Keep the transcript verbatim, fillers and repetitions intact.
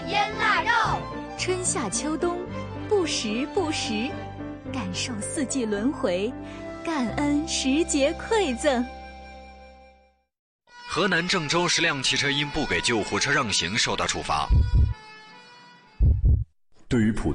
腌腊肉。 春夏秋冬，不时不食，感受四季轮回，感恩时节馈赠。 河南郑州十辆汽车因不给救护车让行受到处罚。 对于普